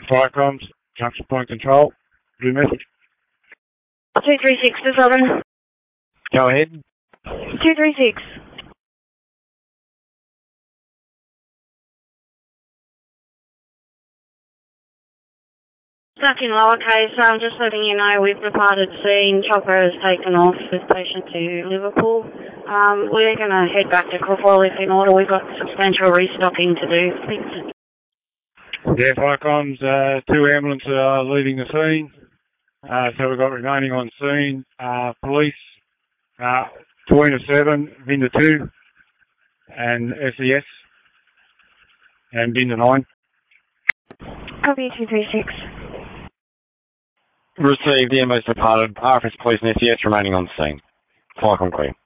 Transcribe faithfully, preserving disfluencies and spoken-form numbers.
Firecoms, junction point control, blue message. two three six to Southern. Go ahead. two three six. Stuck in lowercase, I'm just letting you know we've departed scene. Chopper has taken off with patient to Liverpool. Um, we're going to head back to Crofwell if in order. We've got substantial restocking to do. Thanks. Yeah, Firecoms, uh, two ambulances are leaving the scene. Uh, so we've got remaining on scene, uh, police, uh, Tawina seven, Vinda two, and S E S, and Vinda nine. Copy two three six. Received, the M O's departed, R F S Police and S E S remaining on scene. Firecom clear.